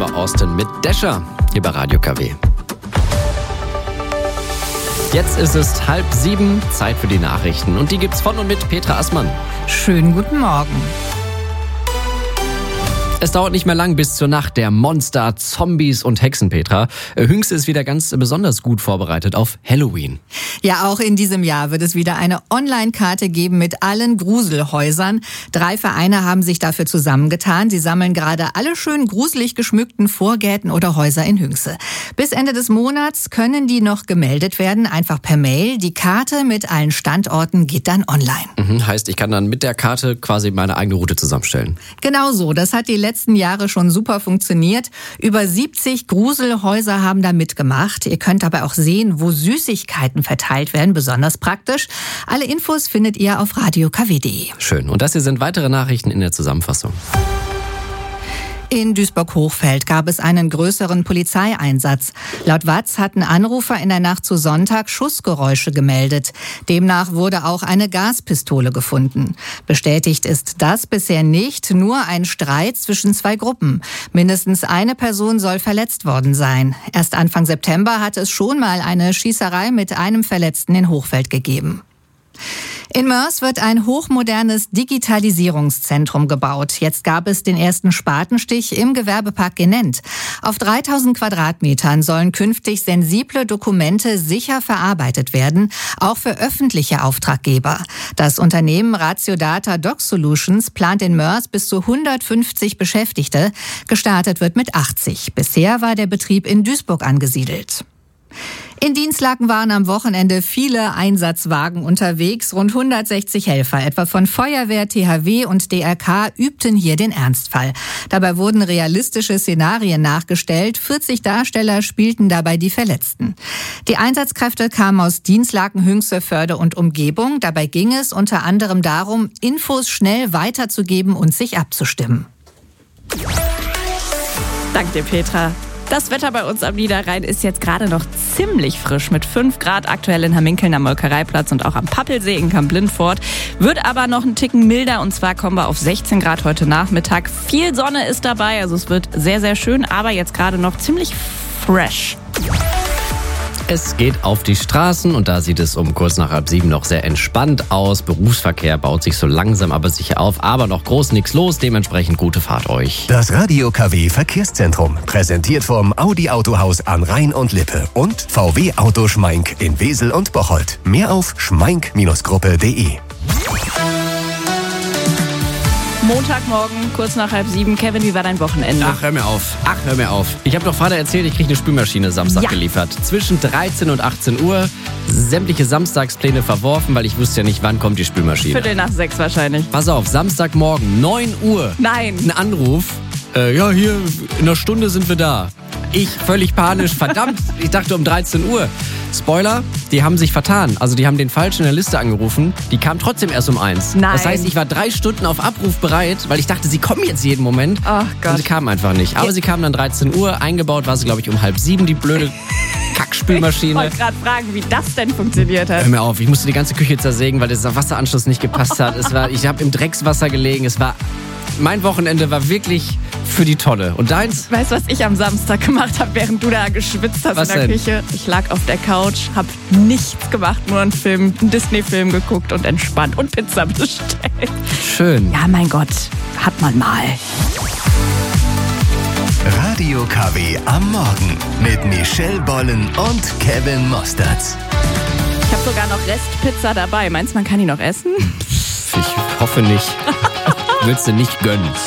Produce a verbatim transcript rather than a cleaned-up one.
war Austin mit Dasher hier bei Radio K W. Jetzt ist es halb sieben, Zeit für die Nachrichten. Und die gibt's von und mit Petra Assmann. Schönen guten Morgen. Es dauert nicht mehr lang bis zur Nacht der Monster, Zombies und Hexen, Petra. Hünxe ist wieder ganz besonders gut vorbereitet auf Halloween. Ja, auch in diesem Jahr wird es wieder eine Online-Karte geben mit allen Gruselhäusern. Drei Vereine haben sich dafür zusammengetan. Sie sammeln gerade alle schön gruselig geschmückten Vorgärten oder Häuser in Hünxe. Bis Ende des Monats können die noch gemeldet werden, einfach per Mail. Die Karte mit allen Standorten geht dann online. Mhm, heißt, ich kann dann mit der Karte quasi meine eigene Route zusammenstellen. Genau so, das hat die letzten Jahre schon super funktioniert. Über siebzig Gruselhäuser haben da mitgemacht. Ihr könnt dabei auch sehen, wo Süßigkeiten verteilt werden, besonders praktisch. Alle Infos findet ihr auf radio k w punkt d e. Schön. Und das hier sind weitere Nachrichten in der Zusammenfassung. In Duisburg-Hochfeld gab es einen größeren Polizeieinsatz. Laut Watz hatten Anrufer in der Nacht zu Sonntag Schussgeräusche gemeldet. Demnach wurde auch eine Gaspistole gefunden. Bestätigt ist das bisher nicht, nur ein Streit zwischen zwei Gruppen. Mindestens eine Person soll verletzt worden sein. Erst Anfang September hat es schon mal eine Schießerei mit einem Verletzten in Hochfeld gegeben. In Moers wird ein hochmodernes Digitalisierungszentrum gebaut. Jetzt gab es den ersten Spatenstich im Gewerbepark Genent. Auf dreitausend Quadratmetern sollen künftig sensible Dokumente sicher verarbeitet werden, auch für öffentliche Auftraggeber. Das Unternehmen Ratio Data Doc Solutions plant in Moers bis zu hundertfünfzig Beschäftigte. Gestartet wird mit achtzig. Bisher war der Betrieb in Duisburg angesiedelt. In Dinslaken waren am Wochenende viele Einsatzwagen unterwegs. Rund hundertsechzig Helfer, etwa von Feuerwehr, T H W und D R K, übten hier den Ernstfall. Dabei wurden realistische Szenarien nachgestellt. vierzig Darsteller spielten dabei die Verletzten. Die Einsatzkräfte kamen aus Dinslaken, Hünxe, Förde und Umgebung. Dabei ging es unter anderem darum, Infos schnell weiterzugeben und sich abzustimmen. Danke dir, Petra. Das Wetter bei uns am Niederrhein ist jetzt gerade noch ziemlich frisch mit fünf Grad aktuell in Hamminkeln am Molkereiplatz und auch am Pappelsee in Kamp-Lindfort. Wird aber noch einen Ticken milder und zwar kommen wir auf sechzehn Grad heute Nachmittag. Viel Sonne ist dabei, also es wird sehr, sehr schön, aber jetzt gerade noch ziemlich fresh. Es geht auf die Straßen und da sieht es um kurz nach halb sieben noch sehr entspannt aus. Berufsverkehr baut sich so langsam aber sicher auf, aber noch groß nichts los, dementsprechend gute Fahrt euch. Das Radio K W Verkehrszentrum, präsentiert vom Audi Autohaus an Rhein und Lippe und V W Auto Schmeink in Wesel und Bocholt. Mehr auf schmeink Gruppe punkt d e. Montagmorgen, kurz nach halb sieben. Kevin, wie war dein Wochenende? Ach, hör mir auf. Ach, hör mir auf. Ich habe doch Vater erzählt, ich kriege eine Spülmaschine Samstag Ja. geliefert. Zwischen dreizehn und achtzehn Uhr. Sämtliche Samstagspläne verworfen, weil ich wusste ja nicht, wann kommt die Spülmaschine. Viertel nach sechs wahrscheinlich. Pass auf, Samstagmorgen, neun Uhr. Nein. Ein Anruf. Äh, ja, hier, in einer Stunde sind wir da. Ich völlig panisch. Verdammt, ich dachte um dreizehn Uhr. Spoiler, die haben sich vertan. Also die haben den Falschen in der Liste angerufen. Die kam trotzdem erst um eins. Nein. Das heißt, ich war drei Stunden auf Abruf bereit, weil ich dachte, sie kommen jetzt jeden Moment. Ach Gott. Und sie kamen einfach nicht. Aber sie kamen dann dreizehn Uhr. Eingebaut war sie, glaube ich, um halb sieben, die blöde Ich Kackspülmaschine. wollte gerade fragen, wie das denn funktioniert hat. Hör mir auf, ich musste die ganze Küche zersägen, weil der Wasseranschluss nicht gepasst hat. Es war, ich habe im Dreckswasser gelegen. Es war, mein Wochenende war wirklich für die Tonne. Und deins? Weißt du, was ich am Samstag gemacht habe, während du da geschwitzt hast Was in der denn? Küche? Ich lag auf der Couch, hab nichts gemacht, nur einen Film, einen Disney-Film geguckt und entspannt und Pizza bestellt. Schön. Ja, mein Gott, hat man mal. Radio K W am Morgen mit Michelle Bollen und Kevin Mostertz. Ich habe sogar noch Restpizza dabei. Meinst du, man kann die noch essen? Ich hoffe nicht. Willst du nicht gönnen.